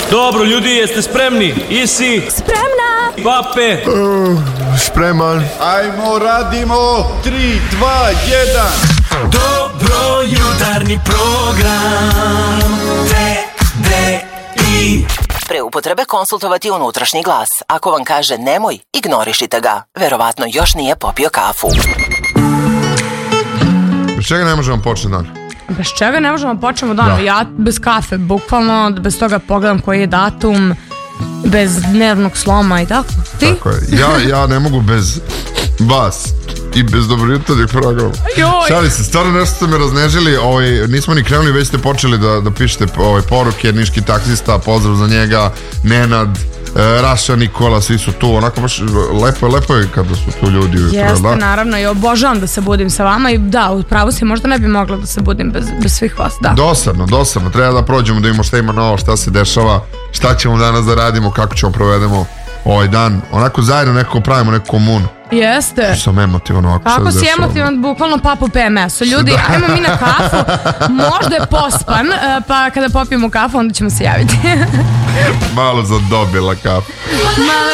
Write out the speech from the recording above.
Dobro, ljudi, jeste spremni? Isi? Spremna! Pape? Spreman. Ajmo, radimo! 3, 2, 1. Dobro jutarnji program TDI. Pre upotrebe konsultovati unutrašnji glas. Ako vam kaže nemoj, ignorišite ga. Verovatno još nije popio kafu. Bez čega ne možemo početi dan? Bez čega ne možemo početi dan? Da. Ja bez kafe, bukvalno, bez toga pogledam koji je datum, bez dnevnog sloma i tako. Ti? Tako je. Ja ne mogu bez vas i bez dobrojutarnjeg programa. Joj. Šali se, stvarno nešto ste me raznežili, nismo ni krenuli, već ste počeli da pišete poruke, niški taksista, pozdrav za njega, Nenad, Raša, Nikola, svi su tu, onako baš lepo je kada su tu ljudi ujutro. Jeste, naravno, i obožavam da se budim sa vama i da, upravo si, možda ne bi mogla da se budim bez svih vas, da. Dosadno, treba da prođemo, da imamo šta ima novo, šta se dešava, šta ćemo danas da radimo, kako ćemo provedemo ovaj dan, onako zajedno nekako pravimo neku komunu. Jeste. Sam emotivan ovako. Kako si emotivan, bukvalno papu PMS-u. Ljudi, ajmo mi na kafu, možda je pospan, pa kada popijemo kafu onda ćemo se javiti. Malo zadobila kafu. Malo